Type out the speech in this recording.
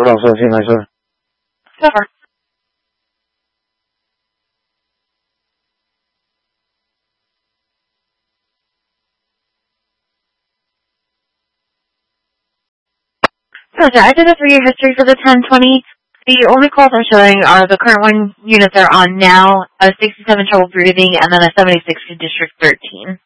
老师，现在是。 Over. Roger, I did it for your history for the 1020. The only calls I'm showing are the current one units are on now, a 67 trouble breathing, and then a 76 to District 13.